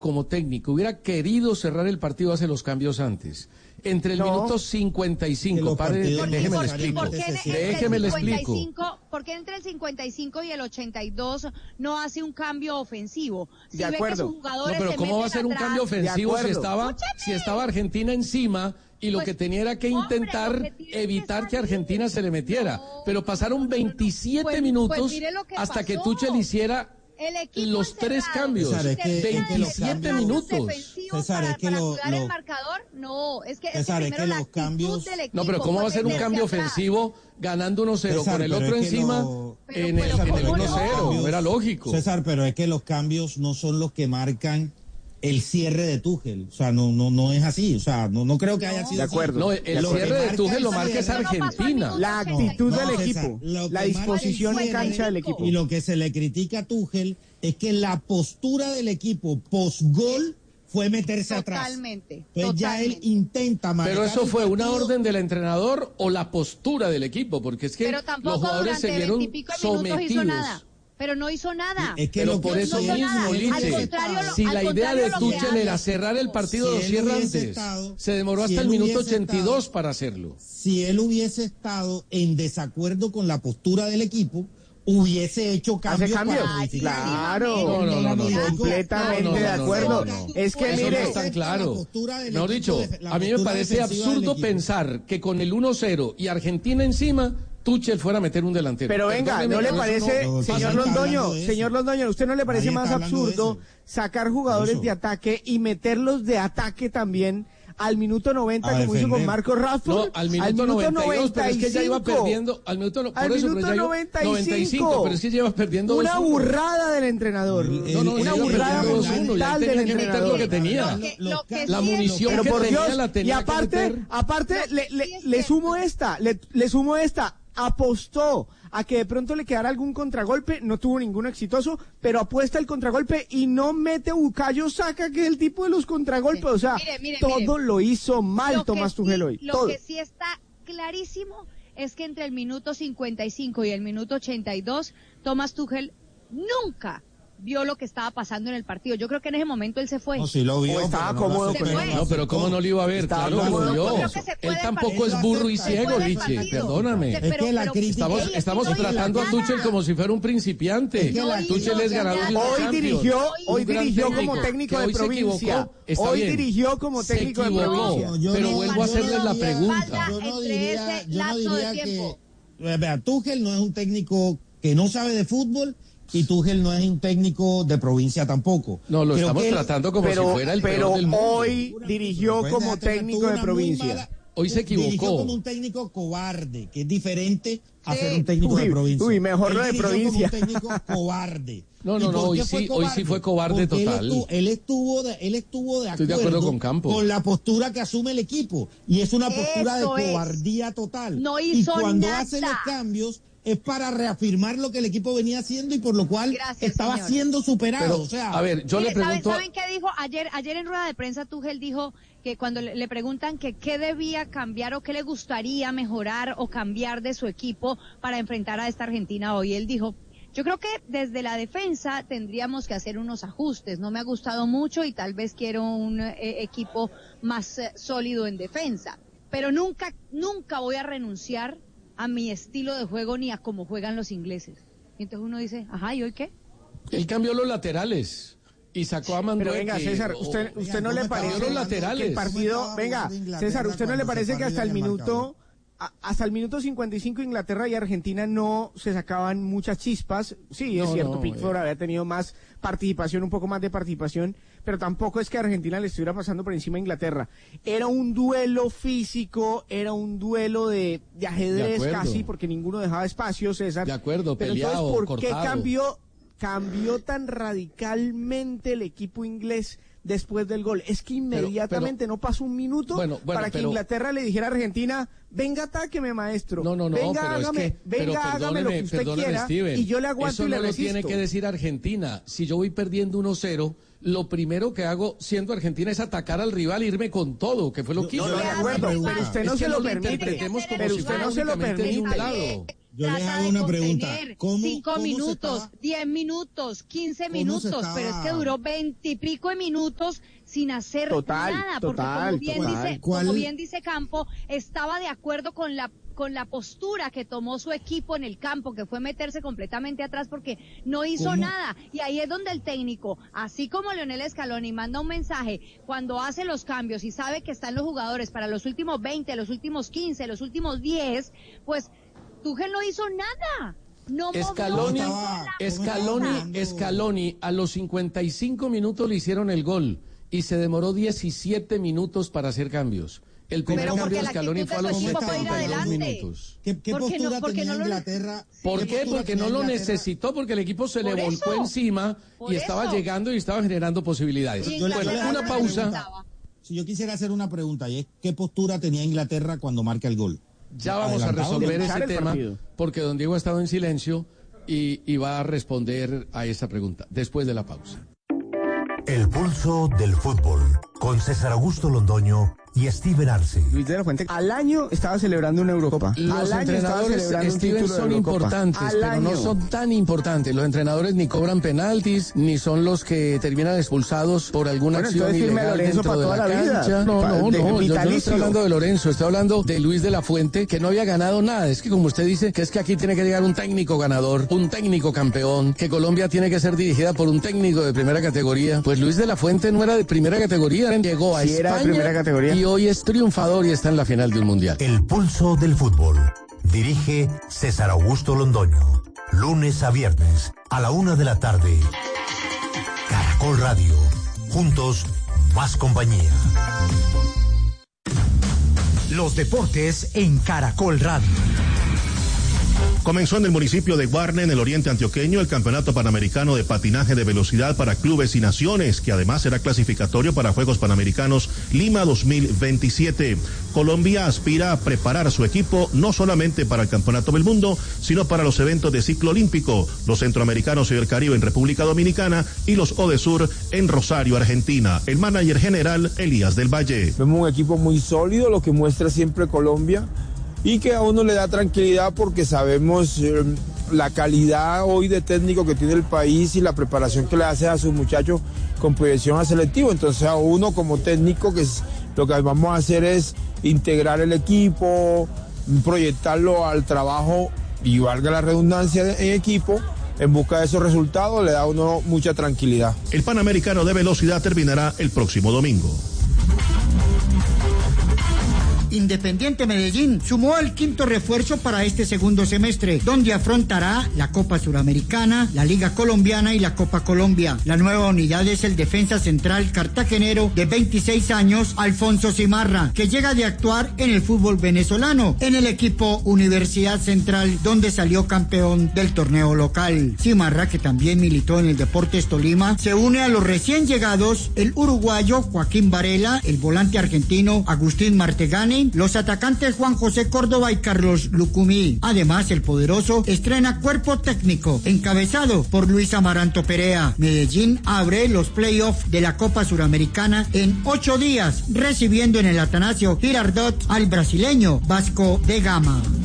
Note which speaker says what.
Speaker 1: como técnico hubiera querido cerrar el partido, hace los cambios antes. Entre el minuto 55, déjeme le explico. Déjeme le explico.
Speaker 2: ¿Por qué entre el 55 y el 82 no hace un cambio ofensivo?
Speaker 3: Si de acuerdo.
Speaker 1: No, pero ¿cómo va a ser un cambio ofensivo si estaba Argentina encima y lo que tenía era que intentar evitar que Argentina se le metiera? Pero pasaron 27 minutos hasta que Tuchel hiciera los tres cambios,
Speaker 4: César,
Speaker 1: 27 minutos.
Speaker 2: César, es que el marcador, no, es que
Speaker 4: los cambios.
Speaker 1: No, pero ¿cómo va a ser un cambio ofensivo ganando 1-0 con el otro encima en el 1-0? No era lógico.
Speaker 4: César, pero es que los cambios no son los que marcan el cierre de Tuchel, o sea, no es así, o sea, no creo que haya sido
Speaker 3: de acuerdo.
Speaker 4: así.
Speaker 1: No, el cierre de Tuchel lo marca es Argentina.
Speaker 3: La actitud del equipo, la disposición en cancha del equipo.
Speaker 4: Y lo que se le critica a Tuchel es que la postura del equipo post-gol fue meterse atrás.
Speaker 2: Totalmente.
Speaker 4: Entonces ya él intenta marcar.
Speaker 1: Pero eso fue una orden del entrenador o la postura del equipo, porque es que los jugadores se vieron sometidos.
Speaker 2: Pero no hizo nada.
Speaker 4: Es que
Speaker 1: pero por eso mismo, Liche, si la idea de Tuchel era cerrar el partido, lo cierra antes. Se demoró hasta el minuto 82 para hacerlo.
Speaker 4: Si él hubiese estado en desacuerdo con la postura del equipo, hubiese hecho cambios.
Speaker 3: Claro, completamente de acuerdo. Es que
Speaker 1: eso
Speaker 3: mire,
Speaker 1: no es tan claro. No dicho, a mí me parece absurdo pensar que con el 1-0 y Argentina encima, Tuchel fuera a meter un delantero.
Speaker 3: Pero venga, ¿no le parece, señor Londoño, ¿usted no le parece más absurdo sacar jugadores de ataque y meterlos de ataque también al minuto 90 como hizo con Marcos Rashford?
Speaker 1: No, al minuto 92, pero es que ya iba perdiendo, al minuto 95, pero es que ya iba perdiendo 2-1.
Speaker 3: Una burrada del entrenador. Una burrada monumental del entrenador.
Speaker 1: Lo que tenía. La munición que tenía la tenía.
Speaker 3: Y aparte le sumo esta, apostó a que de pronto le quedara algún contragolpe, no tuvo ninguno exitoso, pero apuesta el contragolpe y no mete Bukayo Saka, que es el tipo de los contragolpes, o sea, todo lo hizo mal Tomás Tuchel hoy.
Speaker 2: Lo que sí está clarísimo es que entre el minuto 55 y el minuto 82, Tomás Tuchel nunca vio lo que estaba pasando en el partido. Yo creo que en ese momento él se fue.
Speaker 4: No, sí lo vio.
Speaker 3: Estaba cómodo con él.
Speaker 1: No, pero ¿cómo no lo iba a ver? Claro que lo vio. Él tampoco es burro y ciego, Liche, perdóname. Estamos tratando a Tuchel como si fuera un principiante. Tuchel es ganador de Champions.
Speaker 3: Hoy dirigió como técnico de provincia. Hoy dirigió como técnico de provincia.
Speaker 1: Pero vuelvo a hacerles la pregunta.
Speaker 4: Yo no diría que... Tuchel no es un técnico que no sabe de fútbol, y Tuchel no es un técnico de provincia tampoco.
Speaker 1: No, lo estamos tratando como si fuera el peor del mundo.
Speaker 3: Pero hoy dirigió como técnico de provincia.
Speaker 1: Hoy se equivocó.
Speaker 4: Dirigió como un técnico cobarde, que es diferente a ser un técnico de provincia.
Speaker 3: Mejor lo de provincia.
Speaker 4: Como un técnico cobarde.
Speaker 1: No, hoy sí fue cobarde total.
Speaker 4: Él estuvo de
Speaker 1: Estoy de acuerdo con Campos.
Speaker 4: Con la postura que asume el equipo. Y es una postura de cobardía total.
Speaker 2: No hizo
Speaker 4: y cuando
Speaker 2: nada.
Speaker 4: hace los cambios es para reafirmar lo que el equipo venía haciendo y por lo cual estaba siendo superado.
Speaker 1: Pero, o sea, a ver, yo le pregunto...
Speaker 2: ¿Saben qué dijo? Ayer en rueda de prensa Tuchel dijo que cuando le preguntan que qué debía cambiar o qué le gustaría mejorar o cambiar de su equipo para enfrentar a esta Argentina hoy, él dijo: yo creo que desde la defensa tendríamos que hacer unos ajustes. No me ha gustado mucho y tal vez quiero un equipo más sólido en defensa. Pero nunca voy a renunciar a mi estilo de juego ni a cómo juegan los ingleses. Y entonces uno dice, ajá, ¿y hoy qué?
Speaker 1: Él cambió los laterales y sacó a Mandueque.
Speaker 3: Pero venga, César, ¿usted no le parece
Speaker 1: los laterales?
Speaker 3: Que el partido, venga, César, ¿usted no le parece que hasta el minuto 55 Inglaterra y Argentina no se sacaban muchas chispas? Sí, es cierto, Pickford había tenido más participación, un poco más de participación, pero tampoco es que Argentina le estuviera pasando por encima a Inglaterra. Era un duelo físico, era un duelo de ajedrez casi, porque ninguno dejaba espacio, César.
Speaker 1: De acuerdo,
Speaker 3: pero
Speaker 1: peleado,
Speaker 3: entonces, ¿por
Speaker 1: cortado.
Speaker 3: qué cambió tan radicalmente el equipo inglés después del gol? Es que inmediatamente no pasó un minuto para que Inglaterra le dijera a Argentina: venga, atáqueme, maestro. Venga, hágame lo que usted quiera, Steven, y yo le aguanto y le resisto.
Speaker 1: Eso no lo tiene que decir Argentina. Si yo voy perdiendo 1-0, lo primero que hago siendo Argentina es atacar al rival e irme con todo, que fue lo que hizo.
Speaker 3: De acuerdo, pero usted no se lo permite.
Speaker 1: Pero usted no se lo permite.
Speaker 4: Yo les hago una pregunta.
Speaker 2: 5 minutos, 10 minutos, 15 minutos, pero es que duró 20 y pico de minutos sin hacer nada, porque como bien dice Campo, estaba de acuerdo con la postura que tomó su equipo en el campo, que fue meterse completamente atrás porque no hizo nada. Y ahí es donde el técnico, así como Lionel Scaloni manda un mensaje cuando hace los cambios y sabe que están los jugadores para los últimos 20, los últimos 15, los últimos 10, pues Tuchel no hizo nada.
Speaker 1: Scaloni a los 55 minutos le hicieron el gol y se demoró 17 minutos para hacer cambios. El primer cambio de Scaloni fue a los 72 minutos.
Speaker 4: ¿Qué postura tenía Inglaterra?
Speaker 1: ¿Por qué? Porque no lo necesitó, porque el equipo se le volcó encima y estaba llegando y estaba generando posibilidades.
Speaker 4: Bueno, una pausa. Si yo quisiera hacer una pregunta, y es ¿qué postura tenía Inglaterra cuando marca el gol?
Speaker 1: Ya vamos a resolver ese tema, porque don Diego ha estado en silencio y va a responder a esa pregunta después de la pausa.
Speaker 5: El pulso del fútbol, con César Augusto Londoño y Steven Arce.
Speaker 3: Luis de la Fuente al año estaba celebrando una Eurocopa.
Speaker 1: Los entrenadores, Steven, son importantes, pero no son tan importantes. Los entrenadores ni cobran penaltis, ni son los que terminan expulsados por alguna acción ilegal dentro de la cancha. No, yo no estoy hablando de Lorenzo, estoy hablando de Luis de la Fuente, que no había ganado nada. Es que como usted dice, que es que aquí tiene que llegar un técnico ganador, un técnico campeón, que Colombia tiene que ser dirigida por un técnico de primera categoría. Pues Luis de la Fuente no era de primera categoría, llegó a España era de primera categoría. Y hoy es triunfador y está en la final de un mundial.
Speaker 5: El pulso del fútbol. Dirige César Augusto Londoño. Lunes a viernes a la 1:00 p.m. Caracol Radio. Juntos, más compañía. Los deportes en Caracol Radio.
Speaker 6: Comenzó en el municipio de Guarne, en el oriente antioqueño, el Campeonato Panamericano de Patinaje de Velocidad para Clubes y Naciones, que además será clasificatorio para Juegos Panamericanos Lima 2027. Colombia aspira a preparar su equipo no solamente para el Campeonato del Mundo, sino para los eventos de ciclo olímpico, los Centroamericanos y del Caribe en República Dominicana y los ODESUR en Rosario, Argentina. El manager general, Elías del Valle.
Speaker 7: Vemos un equipo muy sólido, lo que muestra siempre Colombia, y que a uno le da tranquilidad porque sabemos la calidad hoy de técnico que tiene el país y la preparación que le hace a sus muchachos con proyección a selectivo. Entonces a uno como técnico, que es, lo que vamos a hacer es integrar el equipo, proyectarlo al trabajo y valga la redundancia en equipo, en busca de esos resultados, le da a uno mucha tranquilidad.
Speaker 6: El Panamericano de Velocidad terminará el próximo domingo.
Speaker 8: Independiente Medellín sumó el quinto refuerzo para este segundo semestre, donde afrontará la Copa Suramericana, la Liga Colombiana y la Copa Colombia. La nueva unidad es el defensa central cartagenero de 26 años, Alfonso Cimarra, que llega de actuar en el fútbol venezolano, en el equipo Universidad Central, donde salió campeón del torneo local. Cimarra, que también militó en el Deportes Tolima, se une a los recién llegados, el uruguayo Joaquín Varela, el volante argentino Agustín Martegani, los atacantes Juan José Córdoba y Carlos Lucumí. Además, el poderoso estrena cuerpo técnico, encabezado por Luis Amaranto Perea. Medellín abre los playoffs de la Copa Suramericana en 8 días, recibiendo en el Atanasio Girardot al brasileño Vasco de Gama.